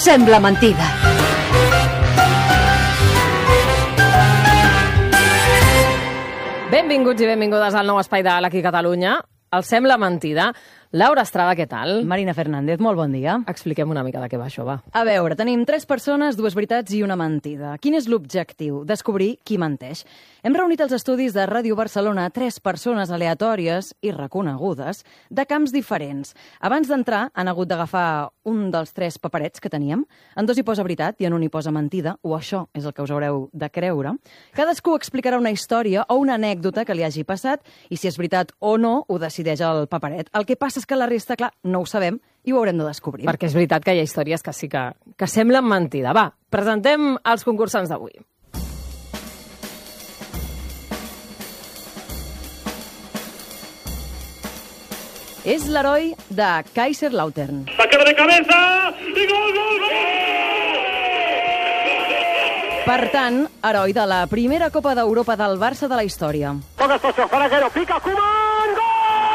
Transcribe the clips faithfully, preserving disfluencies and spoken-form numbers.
Sembla mentida. Benvinguts i benvingudes al nou espai de l'Aquí Catalunya. El Sembla mentida. Laura Estrada, què tal? Marina Fernández, molt bon dia. Expliquem una mica de què va això, va. A veure, tenim tres persones, dues veritats i una mentida. Quin és l'objectiu? Descobrir qui menteix. Hem reunit als estudis de Ràdio Barcelona tres persones aleatòries i reconegudes de camps diferents. Abans d'entrar, han hagut d'agafar un dels tres paperets que teníem. En dos hi posa veritat i en un hi posa mentida, o això és el que us haureu de creure. Cadascú explicarà una història o una anècdota que li hagi passat i si és veritat o no ho decideix el paperet. El que passa és que la resta, clar, no ho sabem i ho haurem de descobrir. Perquè és veritat que hi ha històries que sí que, que semblen mentida. Va, presentem els concursants d'avui. És l'heroi de Kaiserslautern. Saque de cabeza i gol, gol, gol! Per tant, heroi de la primera Copa d'Europa del Barça de la història. Toca Socio, Faraguero, pica, Koeman, gol!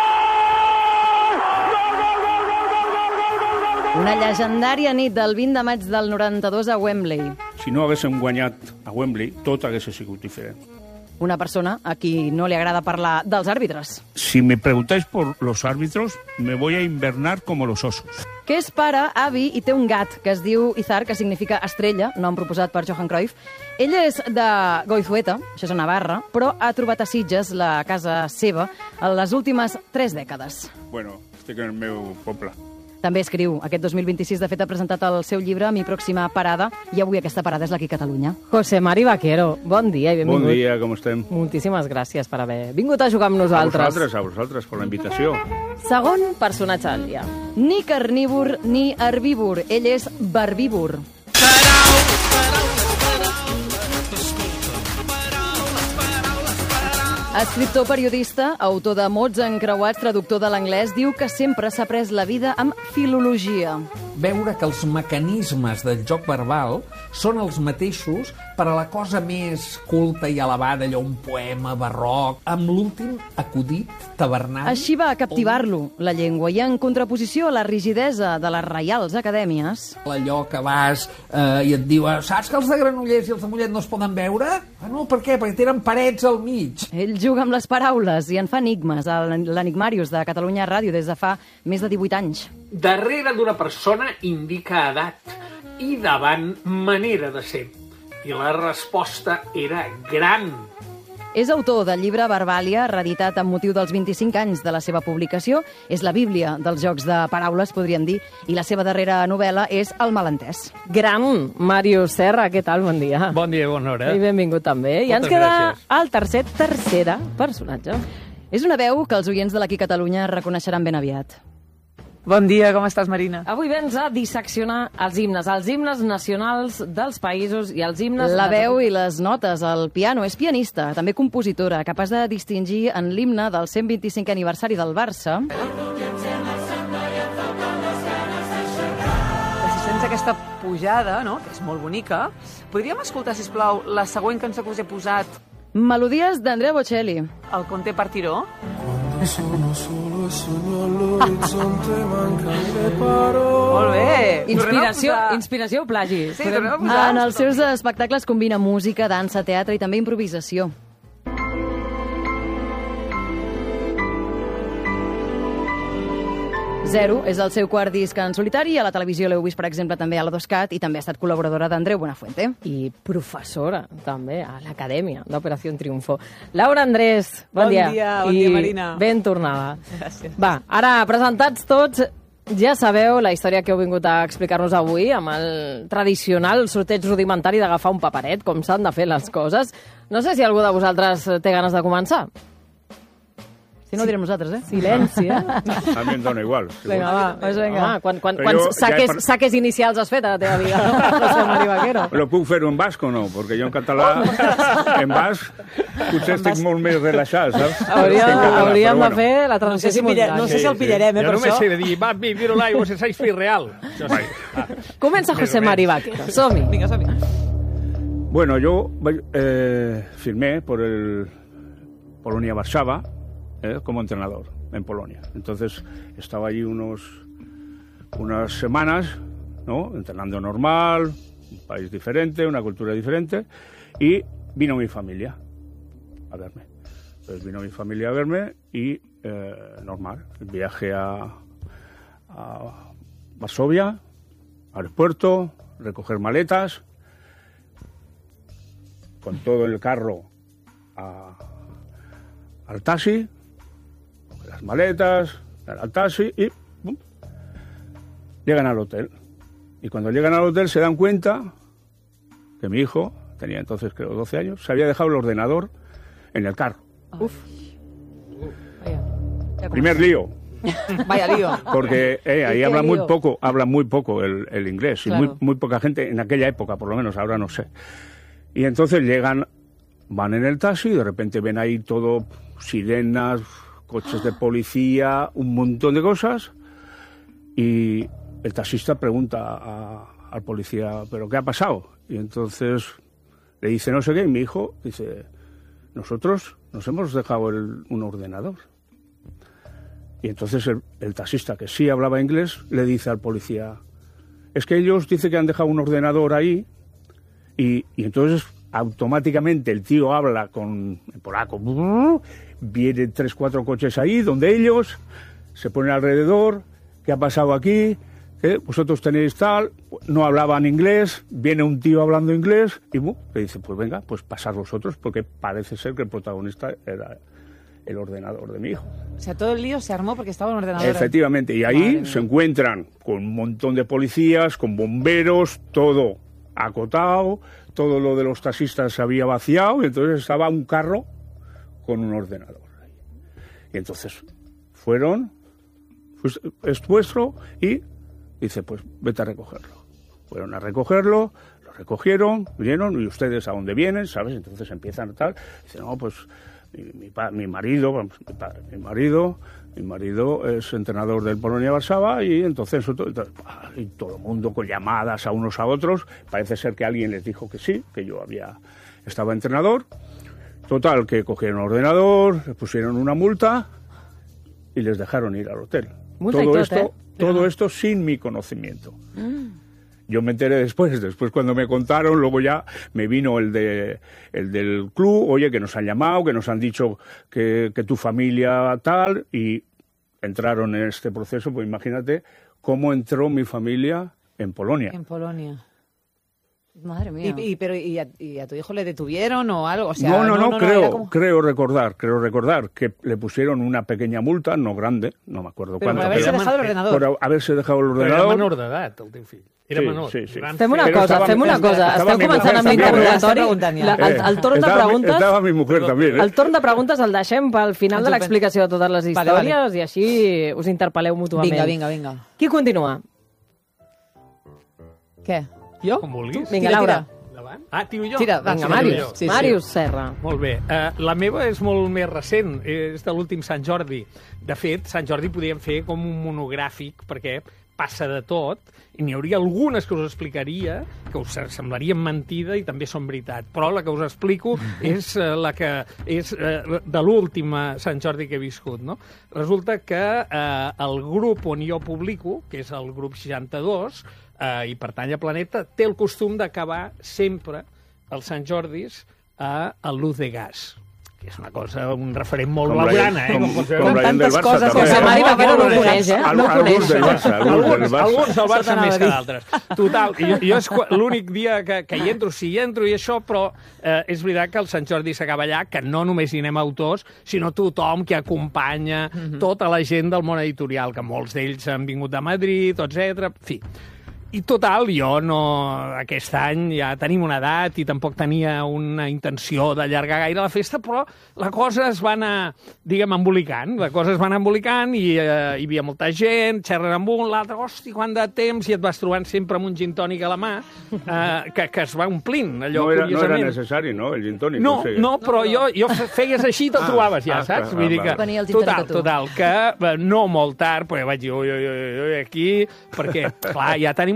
Una llegendària nit del vint de maig del noranta-dos a Wembley. Si no haguéssim guanyat a Wembley, tot hagués sigut diferent. Una persona a qui no li agrada parlar dels àrbitres. Si me preguntáis por los árbitros, me voy a invernar como los osos. Que és pare, avi i té un gat que es diu Izar, que significa estrella, nom proposat per Johan Cruyff. Ell és de Goizueta, això és a Navarra, però ha trobat a Sitges la casa seva en les últimes tres dècades. Bueno, estic en el meu poble. També escriu. Aquest dos mil vint-i-sis, de fet, ha presentat el seu llibre Mi pròxima parada, i avui aquesta parada és l'Aquí Catalunya. José Mari Vaquero, bon dia i benvingut. Bon dia, com estem? Moltíssimes gràcies per haver vingut a jugar amb nosaltres. A vosaltres, a vosaltres, per la invitació. Segon personatge del dia. Ni carnívor ni herbívor. Ell és verbívor. Escriptor, periodista, autor de mots encreuats, traductor de l'anglès, diu que sempre s'ha pres la vida amb filologia. Veure que els mecanismes del joc verbal són els mateixos per a la cosa més culta i elevada, allò un poema barroc, amb l'últim acudit tavernari. Així va captivar-lo, la llengua, i en contraposició a la rigidesa de les reials acadèmies... Allò que vas eh, i et diu, saps que els de Granollers i els de Mollet no es poden veure? Ah, no, per què? Perquè tenen parets al mig. Ell juga amb les paraules i en fa enigmes a l'Enigmàrius de Catalunya Ràdio des de fa més de divuit anys. Darrere d'una persona indica edat i davant manera de ser. I la resposta era gran. És autor del llibre Verbàlia, reeditat amb motiu dels vint-i-cinc anys de la seva publicació. És la bíblia dels jocs de paraules, podríem dir, i la seva darrera novel·la és El malentès. Gran Màrius Serra, què tal? Bon dia. Bon dia i bona hora. I benvingut també. I ens queda el tercer, tercera personatge. És una veu que els oients de l'Aquí Catalunya reconeixeran ben aviat. Bon dia, com estàs, Marina? Avui vens a disseccionar els himnes, els himnes nacionals dels països i els himnes... La veu i les notes, el piano. És pianista, també compositora, capaç de distingir en l'himne del cent vint-i-cinquè aniversari del Barça. Si sents aquesta pujada, no?, que és molt bonica, podríem escoltar, sisplau, la següent cançó que us he posat? Melodies d'Andrea Bocelli. El Conte Partiró. Molt bé. Inspiració, inspiració o plagi? Sí, tornem a posar. En els seus espectacles combina música, dansa, teatre i també improvisació. Zero és el seu quart disc en solitari. A la televisió l'heu vist, per exemple, també a la Doscat, i també ha estat col·laboradora d'Andreu Buenafuente. I professora, també, a l'Acadèmia d'Operació Triunfo. Laura Andrés, bon, bon dia. dia. Bon dia, Marina. I ben tornada. Gràcies. Va, ara, presentats tots, ja sabeu la història que heu vingut a explicar-nos avui, amb el tradicional sorteig rudimentari d'agafar un paperet, com s'han de fer les coses. No sé si algú de vosaltres té ganes de començar. Si no, ho direm nosaltres, eh? Silenci, eh? A mi em dona igual. Si Vinga, va, pues vinga. Home, quan, quan, Però quants jo ja saques, he par- saques inicials has fet a la teva vida, José Mari Vaquero? Lo puc fer en basc o no? Perquè jo en català, en basc, potser estic molt més relaxat, saps? Hauríem, Que en català, hauríem però de fer la No sé transició si, pilla, simultània. no sé si el pillarem, eh, Jo per només això. he de dir, va, mi, miro l'aigua sense fer real. Això sí. Comença José Mari Vaquero, som-hi. Vinga, som-hi. Bueno, yo eh, firmé por el Polonia-Varsava eh, como entrenador en Polonia. Entonces estaba allí unos, unas semanas ¿no? Entrenando normal, un país diferente, una cultura diferente, y vino mi familia a verme. Entonces vino mi familia a verme y eh, normal, viaje a, a Varsovia, aeropuerto, recoger maletas, con todo el carro a, al taxi, las maletas, al taxi y ¡pum! Llegan al hotel. Y cuando llegan al hotel se dan cuenta que mi hijo, tenía entonces creo doce años, se había dejado el ordenador en el carro. Uf. Primer lío. Vaya lío. Porque eh, ahí ¿Y qué habla muy lío? poco, habla muy poco el, el inglés. Claro. Y muy, muy poca gente, en aquella época por lo menos, ahora no sé. Y entonces llegan, van en el taxi y de repente ven ahí todo, sirenas, coches de policía, un montón de cosas. Y el taxista pregunta a, al policía, ¿pero qué ha pasado? Y entonces le dice no sé qué, y mi hijo dice, nosotros nos hemos dejado el, un ordenador. Y entonces el, el taxista, que sí hablaba inglés, le dice al policía, es que ellos dicen que han dejado un ordenador ahí, y, y entonces automáticamente el tío habla con en polaco, vienen tres, cuatro coches ahí, donde ellos se ponen alrededor, ¿qué ha pasado aquí? ¿Eh? Vosotros tenéis tal, no hablaban inglés, viene un tío hablando inglés, y uh, le dice, pues venga, pues pasad vosotros, porque parece ser que el protagonista era el ordenador de mi hijo. O sea, todo el lío se armó porque estaba un ordenador. Efectivamente, y ahí se encuentran con un montón de policías, con bomberos, todo acotado, todo lo de los taxistas se había vaciado, y entonces estaba un carro con un ordenador. Y entonces fueron, pues, es vuestro, y dice, pues vete a recogerlo. Fueron a recogerlo, lo recogieron, vinieron, y ustedes a dónde vienen, ¿sabes? Entonces empiezan a tal, dice, no, pues mi, mi, pa, mi marido, mi, padre, mi marido, mi marido es entrenador del Polonia Varsovia, y entonces, entonces y todo el mundo con llamadas a unos a otros, parece ser que alguien les dijo que sí, que yo había estaba entrenador. Total, que cogieron el ordenador, les pusieron una multa y les dejaron ir al hotel. Multa todo y tot, esto, eh? todo esto sin mi conocimiento. Mm. Yo me enteré después, después cuando me contaron, luego ya me vino el de el del club, oye, que nos han llamado, que nos han dicho que, que tu familia tal, y entraron en este proceso, pues imagínate cómo entró mi familia en Polonia. En Polonia. Madre mía. Y, y, pero, y, a, ¿Y a tu hijo le detuvieron o algo? O sea, no, no, no, no, creo, como... creo recordar, creo recordar que le pusieron una pequeña multa, no grande, no me acuerdo pero cuánto. por haberse pero, dejado el ordenador. Por haberse dejado el Però ordenador. era menor d'edat, el teu fill. Era Sí, menor. sí, sí. Gran Fem una fet. Però cosa, estava- fem una cosa. estava Esteu mi començant mujer amb també, l'interrogatori. eh? La- El, el torn de estava, preguntes... Estava mi mujer també. Eh? El torn de preguntes el deixem pel final Ens de ho l'explicació de totes les Vale, històries vale. i així us interpel·leu mútuament. Vinga, vinga, vinga. Qui continua? Què? Jo? Com vulguis. Vinga, Tira, Laura. tira. Endavant. Ah, tiro jo? Tira, Vinga, Sí, Màrius. sí, sí. Màrius Serra. Molt bé. Uh, la meva és molt més recent, és de l'últim Sant Jordi. De fet, Sant Jordi podríem fer com un monogràfic, perquè passa de tot, i n'hi hauria algunes que us explicaria, que us semblarien mentida i també són veritat. Però la que us explico és uh, la que és uh, de l'última Sant Jordi que he viscut. No? Resulta que uh, el grup on jo publico, que és el grup seixanta-dos, uh, i pertany a Planeta, té el costum d'acabar sempre els Sant Jordis a, a Luz de Gas, que és una cosa, un referent molt Com la- blaugrana, eh? com- Com, pot ser. com Com la gent del tantes Barça, coses també. que José Mari Molt Vaquero no bé. el coneix, eh? Al- No el alguns coneix. del Barça, alguns del Alguns, Barça. alguns del Això Barça t'anava més a que dir. d'altres. Total, jo, jo és qu- l'únic dia que, que hi entro, sí hi entro i això, però eh, és veritat que el Sant Jordi s'acaba allà, que no només hi anem autors, sinó tothom que acompanya, mm -hmm. tota la gent del món editorial, que molts d'ells han vingut de Madrid, etcètera. En fi. I total, jo no... Aquest any ja tenim una edat i tampoc tenia una intenció d'allargar gaire la festa, però la cosa es va anar, diguem, embolicant. La cosa es va anar embolicant i eh, hi havia molta gent, xerren amb un, l'altre, hosti, quant de temps, i et vas trobant sempre amb un gin tònic a la mà, eh, que, que es va omplint, allò, No era, no era curiosament. necessari, no, el gin tònic? No, o sigui. no, però jo, jo feies així i te'l Ah, trobaves ja, ah, saps? ah, Vull dir ah, que, Venia el gin tònic total, a tu. total, que eh, no molt tard, però vaig dir, ui, ui, ui, ui, aquí, perquè, clar, ja tenim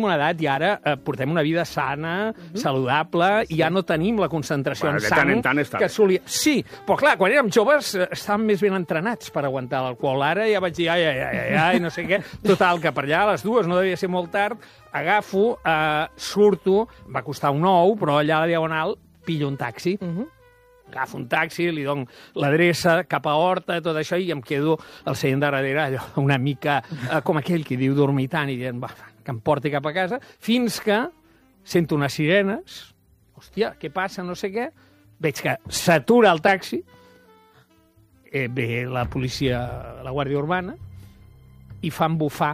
una edat i ara eh, portem una vida sana, mm-hmm. saludable, sí. i ja no tenim la concentració bueno, en sang tant en tant està que solia... Sí, però clar, quan érem joves eh, estàvem més ben entrenats per aguantar l'alcohol. Ara ja vaig dir, ai, ai, ai, ai, no sé què. Total, que per allà a les dues, no devia ser molt tard, agafo, eh, surto, va costar un ou, però allà a la Diagonal pillo un taxi. Mm-hmm. Agafo un taxi, li dono l'adreça cap a Horta, tot això, i em quedo al seient de darrere, allò, una mica eh, com aquell que diu dormitant, i dient, va, que em porti cap a casa, fins que sento unes sirenes, hòstia, què passa, no sé què, veig que s'atura el taxi, eh, ve la policia, la Guàrdia Urbana, i fan bufar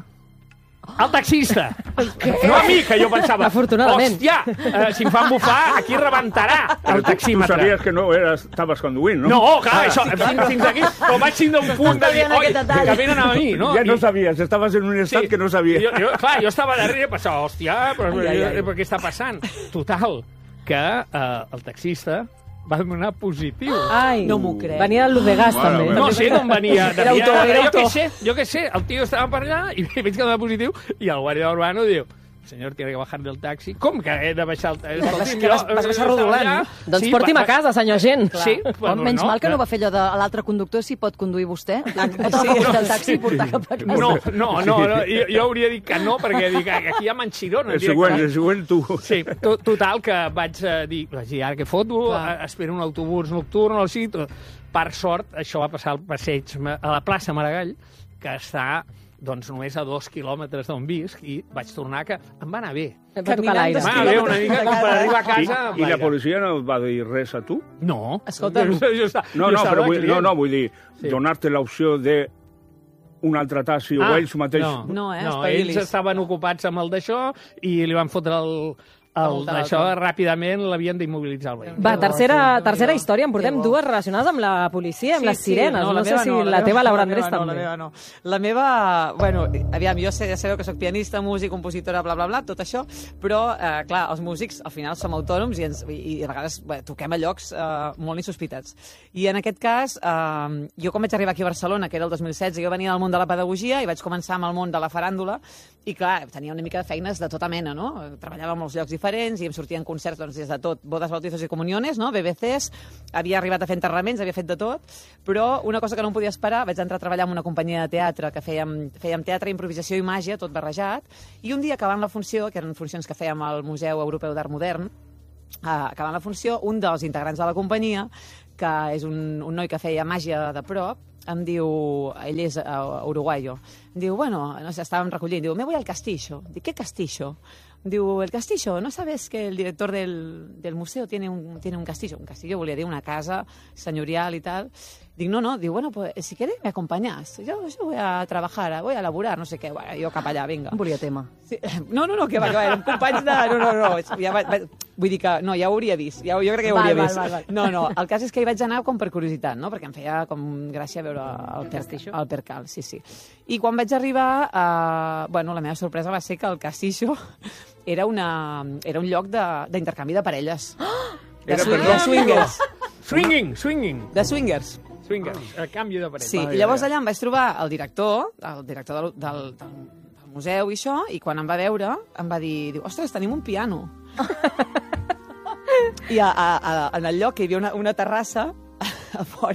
el taxista. No a mi, que jo pensava, afortunadament. Hòstia, eh, si em fan bufar, aquí rebentarà el taxímetre. Tu sabies que no eres, estaves conduint, no? No, clar, això, fins, fins aquí, però vaig tindre un punt de dir, oi, que venen a mi, no? Ja no sabies, estaves en un estat sí, que no sabies. Jo, jo, clar, jo estava darrere i pensava, hòstia, però, ai, ai, ai. però què està passant? Total, que eh, el taxista va donar positiu. Ai, no m'ho crec. Venia del Ludegas, bueno, també. Bueno. No sé d'on venia. Era autor, era jo autor. què sé, jo què sé, el tio estava per allà i veig que dona positiu i el guàrdia urbano diu, senyor, tiene que bajar del taxi. Com que he de baixar el taxi? Vas, que vas, vas baixar rodolant. Doncs sí, porti'm va, a casa, senyor agent. Sí, bueno, oh, menys no, mal que no va fer allò de l'altre conductor si pot conduir vostè. Pot agafar vostè el taxi i portar cap a casa. No, no, no, no jo, jo hauria dit que no, perquè dic, aquí hi ha manxirona. El següent, el següent tu. Sí, to, total, que vaig uh, dir, vaig dir, ara que foto, uh, espero un autobús nocturn o així. Per sort, això va passar al passeig, a la plaça Maragall, que està doncs només a dos quilòmetres d'on visc, i vaig tornar que em va anar bé. Em va tocar l'aire. Va anar bé una mica com per arribar a casa. I, I la policia no va dir res a tu? No. Escolta, jo, jo, jo, no, no, però vull, no, no, vull dir, sí. donar-te l'opció de un altre taxi ah, o ells mateix. No, no, eh, no ells estaven ocupats amb el d'això i li van fotre el... El, això ràpidament l'havien d'immobilitzar el vehicle. Va, tercera, tercera història. En portem dues relacionades amb la policia, amb sí, les sirenes. Sí, no, no sé si no, la, la teva, Laura Andrés, també. No, la meva no. La meva, bueno, aviam, jo sé, ja sabeu que soc pianista, músic, compositora, bla, bla, bla, tot això, però, eh, clar, els músics al final som autònoms i, ens, i, i a vegades bé, toquem a llocs eh, molt insospitats. I en aquest cas, eh, jo quan vaig arribar aquí a Barcelona, que era el dos mil setze, jo venia del món de la pedagogia i vaig començar amb el món de la faràndula i, clar, tenia una mica de feines de tota mena, no? Treballava en molts llocs diferents i em sortien concerts doncs, des de tot, bodes, bautizos i comuniones, no? B B Cs, havia arribat a fer enterraments, havia fet de tot, però una cosa que no em podia esperar, vaig entrar a treballar en una companyia de teatre que fèiem, fèiem teatre, improvisació i màgia, tot barrejat, i un dia acabant la funció, que eren funcions que fèiem al Museu Europeu d'Art Modern, uh, acabant la funció, un dels integrants de la companyia, que és un, un noi que feia màgia de prop, em diu, ell és uh, uruguayo, em diu, bueno, no sé, estàvem recollint, diu, me voy al castillo. Dic, ¿qué castillo? Diu, el castillo, ¿no sabes que el director del, del museo tiene un, tiene un castillo? Un castillo volia dir una casa senyorial i tal. Dic, no, no, diu, bueno, pues si quieres me acompañas. Yo, yo voy a trabajar, voy a laburar, no sé què. Bueno, jo cap allà, vinga. Em volia tema. Sí. No, no, no, que va, que va, érem companys de... No, no, no, ja va, va, vull dir que, no, ja ho hauria vist, ja, jo crec que ja ho hauria val, vist. Val, val, val. No, no, el cas és que hi vaig anar com per curiositat, no?, perquè em feia com gràcia veure el, per, el percal, sí, sí. I quan vaig arribar, eh, bueno, la meva sorpresa va ser que el Castillo era, una, era un lloc d'intercanvi de, de parelles. De, Era swing, per- de swingers. Swinging, swinging. De swingers. Swingers, a canvi de parell. Sí, i llavors allà em vaig trobar el director, el director del, del, del, del museu i això, i quan em va veure em va dir, diu, ostres, tenim un piano. I a, a, a, en el lloc hi havia una, una terrassa a fora.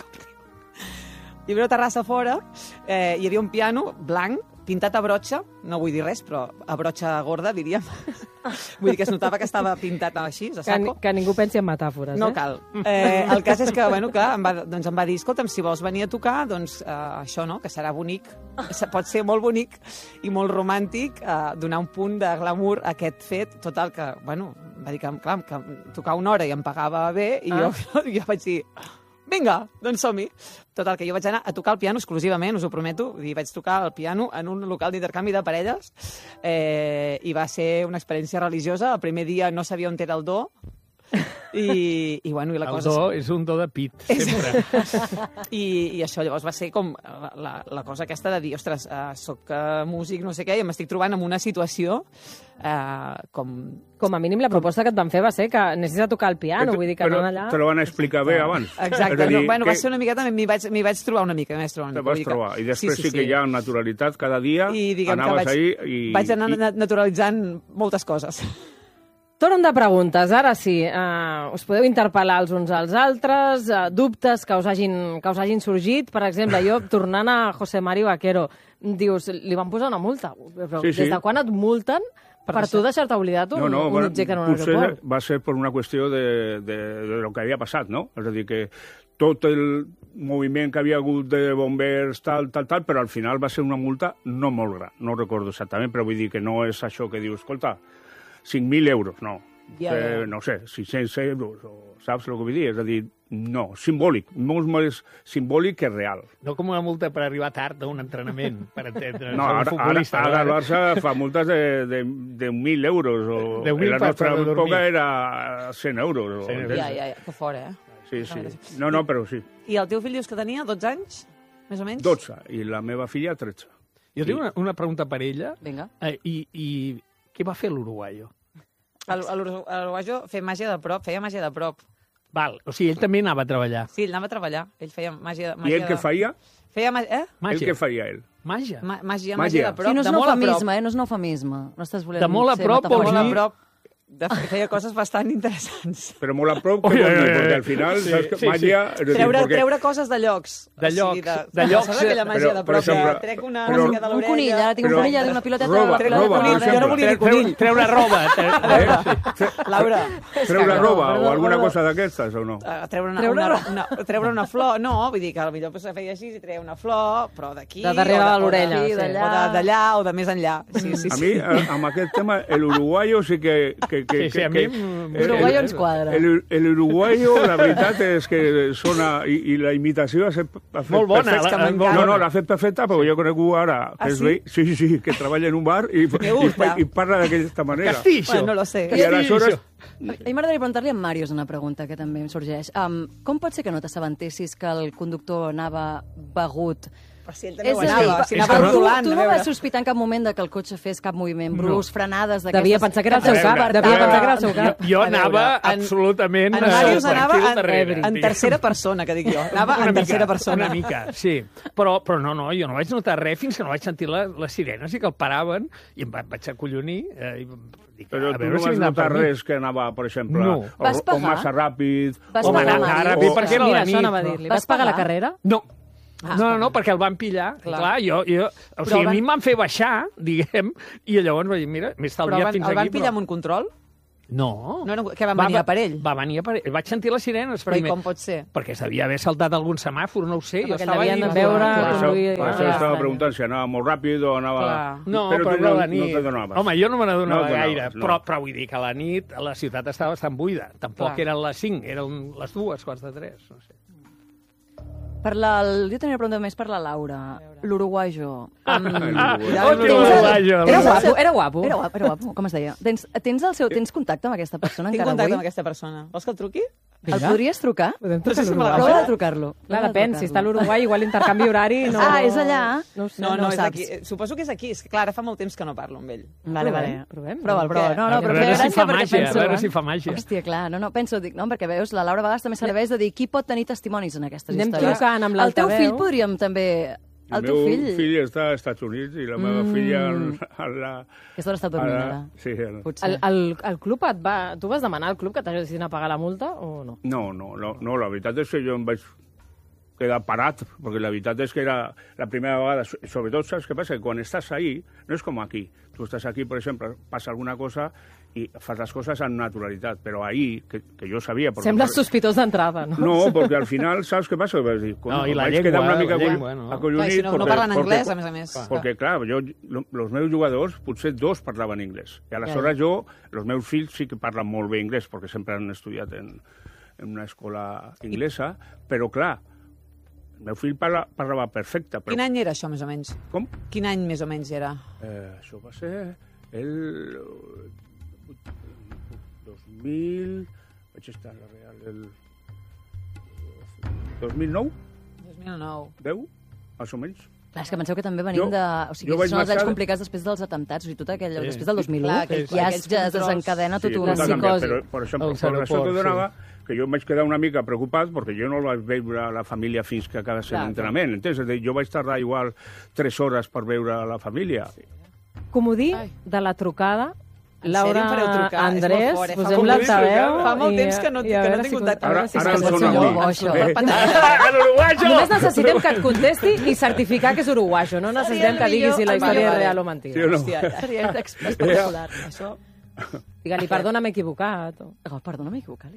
Hi havia una terrassa a fora, eh, hi havia un piano blanc, pintat a brotxa, no vull dir res, però a brotxa gorda, diríem. Vull dir que es notava que estava pintat així, a Que, saco. que ningú pensi en metàfores, No eh? cal. Eh, el cas és que, bueno, que em va, doncs em va dir, escolta'm, si vols venir a tocar, doncs eh, això, no?, que serà bonic, pot ser molt bonic i molt romàntic, eh, donar un punt de glamour a aquest fet, total, que, bueno, em va dir que, clar, que tocar una hora i em pagava bé, i ah. jo, jo vaig dir, vinga, doncs som-hi. Total, que jo vaig anar a tocar el piano exclusivament, us ho prometo, i vaig tocar el piano en un local d'intercanvi de parelles, eh, i va ser una experiència religiosa. El primer dia no sabia on era el do, I, i, bueno, i la El cosa... do és un do de pit, sempre. I, I això llavors va ser com la, la, la cosa aquesta de dir, ostres, uh, soc uh, músic, no sé què, i m'estic trobant en una situació uh, com... Com a mínim, la proposta que et van fer va ser que necessita tocar el piano, vull dir que Però anant allà... te lo van explicar bé abans. Exacte, És a dir, no, bueno, que va ser una miqueta, m'hi vaig, m'hi vaig trobar una mica, m'hi vaig trobar una te mica. vas vull dir que- trobar. I després sí, sí, sí, que hi ha naturalitat cada dia, I diguem que anaves vaig, ahí i... vaig anar i, na- naturalitzant moltes coses. Torn de preguntes, ara sí. Uh, us podeu interpel·lar els uns als altres, uh, dubtes que us, hagin, que us hagin sorgit. Per exemple, jo, tornant a José Mari Vaquero, dius, li van posar una multa. Però Sí, sí. des de quan et multen per, per tu deixar-te oblidat un, No, no, un bueno, objecte en un potser aeroport? va ser per una qüestió de, de, de lo que havia passat, no? És a dir, que tot el moviment que havia hagut de bombers, tal, tal, tal, però al final va ser una multa no molt gran, no recordo exactament, però vull dir que no és això que dius, escolta, cinc mil euros, no. Ja, Eh, ja. no sé, sis-cents euros, o, saps el que vull dir? És a dir, no, simbòlic, molt més simbòlic que real. No com una multa per arribar tard a un entrenament, per entendre. No, ara, ara, ara el Barça fa multes de, de, de mil euros, o deu mil la per- nostra per dormir. època era cent euros. O, cent euros. entens? Ja, ja, ja, que fora, eh? Sí, sí. No, no, però sí. I el teu fill dius que tenia dotze anys, més o menys? dotze, i la meva filla tretze. Jo tinc una, una pregunta per ella. Vinga. Eh, i, I què va fer l'uruguaio? A l'Uruguayo feia màgia de prop, feia màgia de prop. Val, o sigui, ell també anava a treballar. Sí, ell anava a treballar. Ell feia màgia, I màgia ell què de... feia? Feia màgia... Eh? El Màgia. què faria ell? Màgia. Ma màgia, Màgia. màgia de prop. Sí, no és de un molt a prop. eufemisme, eh? No és un eufemisme. No estàs volent De molt a ser prop De vol molt metafòric. a dir- prop. De, feia coses bastant interessants. Però molt a prop, què Ui, vol ui, dir? ui, Perquè ui. al final, Sí, saps que sí, màgia... és a dir, Treure, perquè- treure coses de llocs. De llocs, de llocs, Saps aquella màgia però, de per prop? exemple, que trec una però- música de Un l'orella. conill, ara tinc un Però- conill, ja tinc una piloteta... Roba, una piloteta roba, de per l'orella. Jo no volia dir conill. Treure roba. Eh? Laura, Treure Perdó, roba perdó, o alguna perdó. cosa d'aquestes, o no? uh, treure, una, Treure una, una- una, treure una flor, no, vull dir que potser pues, feia així i treia una flor, però d'aquí... De darrere o de l'orella, o sí. O de- d'allà o de més enllà. Sí, sí, A sí. mi, eh, amb aquest tema, el uruguayo sí que... que, que, Sí, sí, que a mi que- em- el- Uruguayo el- ens quadra. El, el uruguayo, la veritat és que sona... I, i la imitació ha fet, ha fet Molt bona, perfecta. la- la- No, molt no, l'ha fet perfecta, perquè jo conec ara Ah, que és sí? veí, sí, sí, sí, que treballa en un bar i, i, gusta. i parla d'aquesta manera. Castillo. Bueno, no lo sé. I aleshores... A mi m'agradaria preguntar-li a en Màrius una pregunta que també em sorgeix. Um, com pot ser que no t'assabentessis que el conductor anava begut? Però si ell també És ho a dir, anava, si és anava que no- rodolant, tu a no veure. vas sospitar en cap moment de que el cotxe fes cap moviment brusc, frenades d'aquestes... Devia pensar que era el que seu ens cap, despertaven. devia pensar que era el seu cap. Jo, jo A veure, anava en- absolutament... En eh, Màrius anava tranquil en, darrere, en diguem. tercera persona, que dic jo. Anava Una en mica, tercera persona. Una mica, sí. Però, però no, no, jo no vaig notar res fins que no vaig sentir la, les sirenes i que el paraven i em va, vaig acollonir. Eh, i dic, Però a tu veure no si vas vindran notar per mi. res que anava, per exemple, No. o, Vas o pagar? massa ràpid... Vas o, pagar, Home, Màrius? ara, o- perquè era Mira, la això nit. anava a dir-li. Vas Vas pagar la pagar? carrera? No. Ah, no, no, no, perquè el van pillar. Clar. Clar, jo, jo, o sigui, van- a mi em van fer baixar, diguem, i llavors vaig dir, mira, m'he Però estalviat van, fins el van aquí. pillar amb un control? No. No, no, que van venir a per ell? Va venir a per ell. Vaig sentir les sirenes Però i primer. com pot ser? Perquè s'havia d'haver saltat algun semàfor, no ho sé. Jo Perquè estava l'havien allí. de veure, Per això, conduir... per això Clar. estava preguntant si anava molt ràpid o anava... Clar. No, però, però, tu era no, la nit. no te donaves. Home, jo no me n'adonava No te gaire, donaves, no. però, però vull dir que a la nit la ciutat estava bastant buida. Tampoc Clar. eren les cinc, eren les dues, quarts de tres. No sé. Per la, jo tenia una pregunta més per la Laura. L'uruguayo. Um, Ah, Cuidado oh, amb que l'uruguayo. uruguayo. Era guapo, era guapo. Era guapo, era guapo, com es deia. Tens, tens, el seu, tens contacte amb aquesta persona Tinc encara contacte avui? amb aquesta persona. Vols que el truqui? El podries trucar? Podem No sé trucar si a me la l'Uruguai? Prova de trucar-lo. Clar, Prova de depèn. Si està a trucar-lo. l'Uruguai, igual l'intercanvi horari no... Ah, és allà? No ho sé. No, no, és saps. d'aquí. Suposo que és aquí. És que, clar, ara fa molt temps que no parlo amb ell. Vale, vale. Provem, provem. Prova'l, prova. No, no, A però veure feia si gràcia fa perquè màgia, penso... a veure si fa màgia. Hòstia, clar, no, no, penso, dic, no, perquè veus, la Laura a vegades també serveix de dir qui pot tenir testimonis en aquestes Anem històries. trucant amb El teu l'altaveu. fill podríem també... El El teu meu fill... fill està als Estats Units i la meva Mm. filla... A la, Aquesta hora està dormint, a ara. la, sí, a la, Potser. El, el, el club et va... Tu vas demanar al club que t'ajudessin a pagar la multa o no? no, no, no, no, la veritat és que jo em vaig quedar parat, perquè la veritat és que era la primera vegada, so- sobretot, saps què passa? Que quan estàs ahí, no és com aquí. Tu estàs aquí, per exemple, passa alguna cosa i fas les coses amb naturalitat, però ahí, que, que jo sabia... perquè- Sembles sospitós d'entrada, no? No, perquè al final, saps què passa? Vas dir, No, i la vaig llengua, quedar una la mica llengua, no? acollonit. Clar, si no, no perquè- parlen perquè- anglès, a més a més. Perquè, clar, jo, lo- els meus jugadors, potser dos parlaven anglès. I aleshores jo, els meus fills sí que parlen molt bé anglès, perquè sempre han estudiat en, en una escola inglesa, però, clar, el meu fill parla, parlava perfecte. Però, Quin any era això, més o menys? Com? Quin any més o menys era? Eh, això va ser el dos mil... vaig estar a la Real el dos mil nou, dos mil nou. deu, més o menys. Clar, és que penseu que també venim Jo- de... O sigui, jo vaig són els anys marxar- complicats després dels atemptats, o sigui, tot aquell... Sí. Després del dos mil u, Clar, aquells- ja, aquells es, ja es controls. desencadena Sí, tota una totalment, psicosi. però, per exemple, Els per això aeroports, te donava sí. que jo em vaig quedar una mica preocupat perquè jo no vaig veure la família fins que acaba sent Clar, l'entrenament. Entens? És a dir, jo vaig tardar igual tres hores per veure la família. Comodí Ai. de la trucada. En Laura, sèrio em fareu trucar? És molt Andrés, fort, eh? Fa posem molt l'altaveu. Fa molt i- temps que no- i a que no veure tinc si- contacte. a veure Ara- si ara es em pot sona sentir. a mi. Això. Eh? l'uruguayo! Només necessitem que et contesti i certificar que és uruguayo. No necessitem que diguis si la Vale, història és vale. real o mentida. Sí o no? Hòstia, Seria espectacular. això... Digue-li, perdona, m'he equivocat. o- Oh, perdona, m'he equivocat.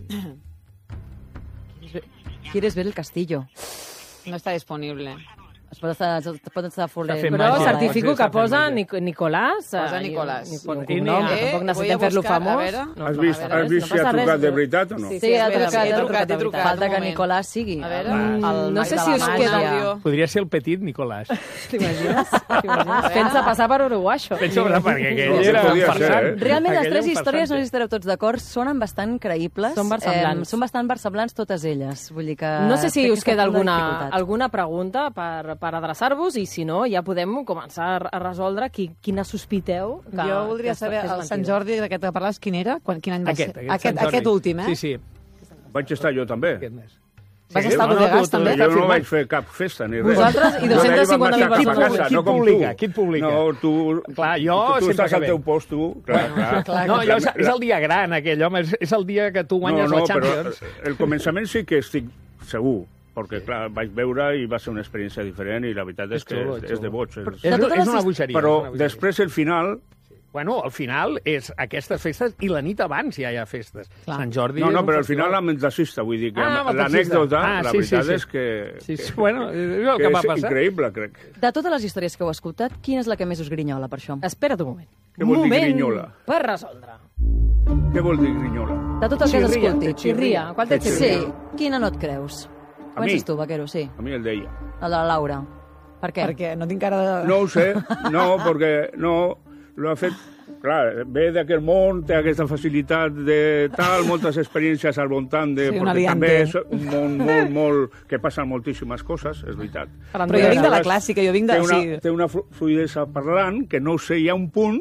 ¿Quieres ver el castillo? No està disponible. Es pot estar, es pot estar Està fent fent Però màgia, certifico potser que està fent posa màgia. Nic Nicolàs. Posa eh, i- Nicolàs. i- I- un i- cognom, eh, tampoc voy necessitem a fer-lo buscar, a famós. veure. No, Has no, vist, a veure, has vist no si ha passa res, trucat de no. veritat o no? Sí, Sí, ha espera, trucat, he ha trucat, he trucat. trucat. Falta un que moment. Nicolàs sigui A veure. el, el no mag sé de si la us màgia. queda- Àudio. Podria ser el petit Nicolàs. T'imagines? T'imagines? Fent-se passar per uruguaixo. Penso perquè aquell Sí, era podria un ser, farsant. eh? Realment, les Aquell tres era un històries, no sé farsante. si estareu tots d'acord, sonen bastant creïbles. Són versemblants. Eh, són bastant versemblants totes elles. Vull dir que... No sé si crec us que queda està full de alguna, dificultats. alguna pregunta per, per adreçar-vos i, si no, ja podem començar a resoldre qui, quina sospiteu que, Jo voldria que, saber, que és el Sant mentida. Jordi d'aquest que parlaves, quin era? Quan, quin any va Aquest, ser? aquest, aquest, Sant Jordi. aquest últim, eh? Sí, sí. Vaig estar jo també. Aquest mes. Vas Sí, estar a no, no, Bodegas, tu- tu- també? Jo no firmat. vaig fer cap festa ni res. Vosaltres i Jo dos-centes d'ahir cinquanta mil vaig marxar cap a persones. casa, Qui no com publica? tu. Qui et publica? No, tu... Clar, jo tu, tu sempre estàs al que teu ve. post, tu. Clar, clar. Clar, No, clar. jo, és, és el dia gran, aquell, home. És, és el dia que tu guanyes no, no, la Champions. però el començament sí que estic segur, perquè, clar, vaig veure i va ser una experiència diferent i la veritat és, És que xulo, és, és és de xulo. boig. És, És, De totes és les una his- bogeria. però és una bogeria. després, el final... Bueno, al final és aquestes festes i la nit abans ja hi ha festes. Clar. Sant Jordi No, és no, un però al festival. final amb el taxista, vull dir que Ah, amb amb el l'anècdota, taxista. Ah, la sí, sí, veritat sí. és que... Sí, sí, que- bueno, és el que que va és passar. increïble, crec. De totes les històries que heu escoltat, quina és la que més us grinyola, per això? Espera't un moment. Què vol dir moment grinyola? per resoldre. Què vol dir grinyola? De tot el que has Xirria, escoltat. xirria. Qual te Que Sí, xirria? quina no et creus? A mi? Comences tu, Vaquero, sí. A mi el deia. El de la Laura. Per què? Perquè no tinc cara de... No ho sé, no, perquè no lo ha fet... Clar, ve d'aquest món, té aquesta facilitat de tal, moltes experiències al voltant de... Sí, un perquè també aliante. és un món molt, molt... que passen moltíssimes coses, és veritat. Però jo vinc de la clàssica, jo vinc de... Té o una, sigui, té una flu- fluïdesa parlant que no sé, hi ha un punt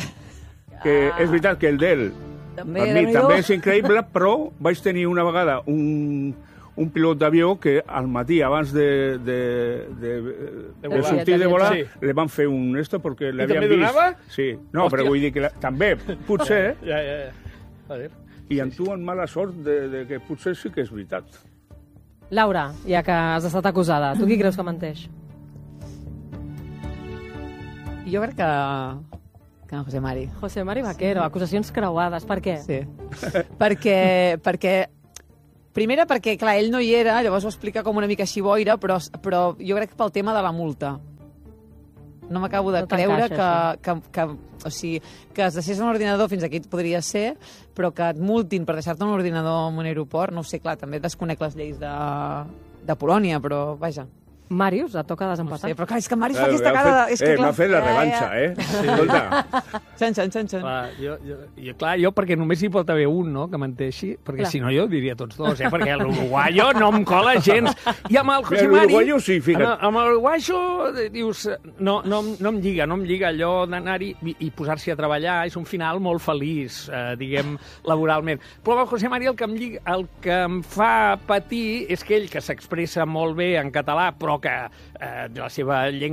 que és veritat que el d'ell També, per mi Déu-n'hi-do. també és increïble, però vaig tenir una vegada un, un pilot d'avió que al matí, abans de, de, de, de, volar. sortir de volar, Sí. le van fer un esto perquè I l'havien també vist. donava? Sí, no, Hòstia. però vull dir que la, també, potser, Ja, ja, ja. Joder. i en tu en mala sort de, de que potser sí que és veritat. Laura, ja que has estat acusada, tu qui creus que menteix? jo crec que... que en José Mari. José Mari Vaquero, acusacions creuades. Per què? Sí. perquè, perquè... Primera perquè, clar, ell no hi era, llavors ho explica com una mica així boira, però, però jo crec que pel tema de la multa. No m'acabo de No creure que, t'encaixa, que, que, o sigui, que es deixés un ordinador, fins aquí podria ser, però que et multin per deixar-te un ordinador en un aeroport, no ho sé, clar, també desconec les lleis de, de Polònia, però vaja. Màrius, et toca No desempatar. sé, però clar, és que Mari fa Eh, aquesta m'ha cara... fet- De, és que, eh, clar, m'ha fet la ja, ja. revanxa, eh? Sí. Escolta, Xan, xan, xan, xan. Clar, jo, jo, jo, clar, jo perquè només hi pot haver un, no?, que menteixi, perquè Clar. si no jo diria tots dos, eh? Perquè l'uruguayo no em cola gens. I amb el José El Mari... uruguayo sí, fica't. Amb, amb l'uruguayo eh, dius... No, no, em- no em lliga, no em lliga allò d'anar-hi i, i posar-s'hi a treballar. És un final molt feliç, eh, diguem, laboralment. Però amb el José Mari el que, em lliga, el que em fa patir és que ell, que s'expressa molt bé en català, però que eh, la seva llengua